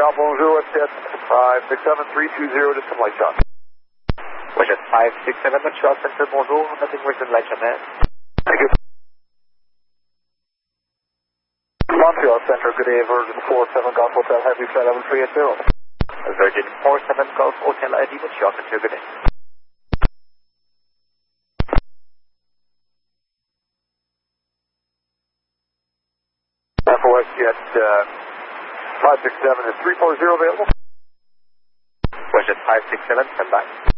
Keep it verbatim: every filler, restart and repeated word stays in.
Montreal, bonjour, WestJet five six seven three two zero, just some light shot. WestJet five six seven, Montreal Center, bonjour, nothing worse than light shot, man. Thank you. Montreal Center, good day, Virgin four seven Golf Hotel, Heavy Flight level three eight zero. Virgin four seven Golf Hotel I D, Montreal Center, good day. For WestJet uh, five six seven, is three four zero available? WestJet five six seven, stand by.